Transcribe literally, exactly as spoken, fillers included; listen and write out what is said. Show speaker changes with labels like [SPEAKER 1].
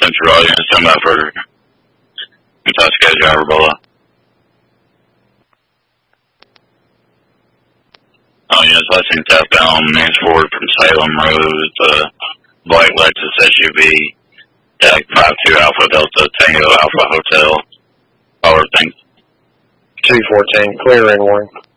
[SPEAKER 1] Central Audience, stand by for Kentucky driver below. Oh, yes, I seen southbound Mansford from Salem Road, the black Lexus S U V, tag five two Alpha Delta Tango Alpha Hotel. All right, thanks.
[SPEAKER 2] two fourteen, clear in one.